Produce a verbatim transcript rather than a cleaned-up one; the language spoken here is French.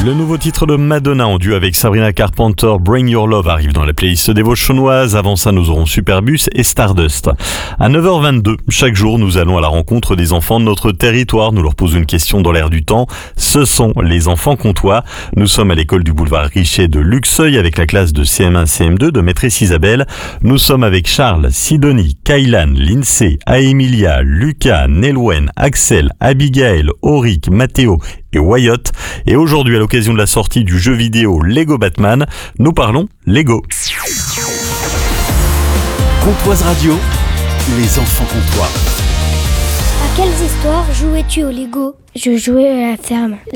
Le nouveau titre de Madonna en duo avec Sabrina Carpenter, Bring Your Love, arrive dans la playlist des Voschonoises. Avant ça, nous aurons Superbus et Stardust. À neuf heures vingt-deux, chaque jour, nous allons à la rencontre des enfants de notre territoire. Nous leur posons une question dans l'air du temps. Ce sont les enfants comtois. Nous sommes à l'école du boulevard Richet de Luxeuil avec la classe de C M un C M deux de maîtresse Isabelle. Nous sommes avec Charles, Sidonie, Kailan, Lindsay, Aemilia, Lucas, Nelwen, Axel, Abigail, Auric, Mathéo et Wyatt. Et aujourd'hui, à l'occasion de la sortie du jeu vidéo Lego Batman, nous parlons Lego. Comtoise Radio, les enfants comtois. À quelles histoires jouais-tu au Lego ? Je jouais à la ferme.